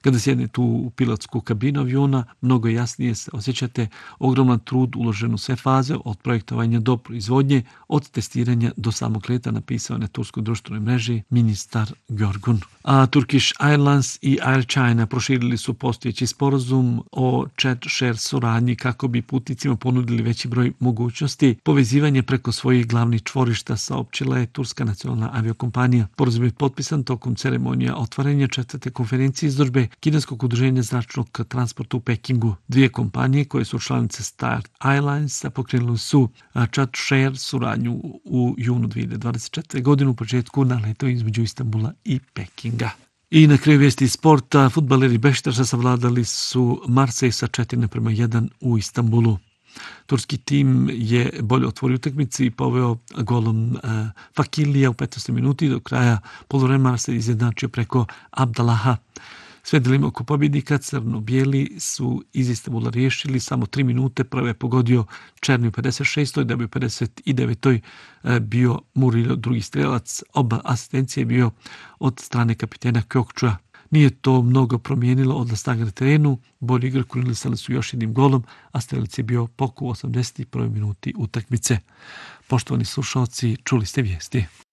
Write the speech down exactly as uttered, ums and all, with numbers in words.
Kada sjednete u pilotsku kabinu aviona, mnogo jasnije se osjećate ogroman trud uložen u sve faze, od projektovanja do proizvodnje, od testiranja do samog leta, napisao na turskoj društvenoj mreži ministar Görgun. A Turkish Airlines i Air China proširili su postojeći sporazum o chat share suradnji kako bi putnicima ponudili veći broj mogućnosti povezivanja preko svojih glavnih čvorišta, saopćila je turska nacionalna aviokompanija. Sporazum je potpisan tokom ceremonija otvaranja četvrte konferencije izložbe kineskog udruženja zračnog transporta u Pekingu. Dvije kompanije koje su članice Star Airlines pokrenuli su chat share suradnju u junu dvije hiljade dvadeset četvrte. godine u početku na letu između Istanbula i Pekinga. I na kraju vijesti sporta, fudbaleri Bešiktaša savladali su Marsej sa četiri naprema jedan u Istanbulu. Turski tim je bolje otvorio utakmicu i poveo golom uh, Fakilija u petnaestoj minuti. Do kraja poluvremena se izjednačio preko Abdallaha. Sve delimo oko pobjednika, crno-bijeli su iz Istanbula riješili samo tri minute. Prvo je pogodio Černi u pedeset šestoj da bi u pedeset devetoj bio Murillo drugi strelac. Oba asistencije je bio od strane kapitena Kökçüa. Nije to mnogo promijenilo odnos snaga na terenu. Bolji igra korinisali su još jednim golom, a strelac je bio Poku u osamdeset prvoj minuti utakmice. Poštovani slušalci, čuli ste vijesti.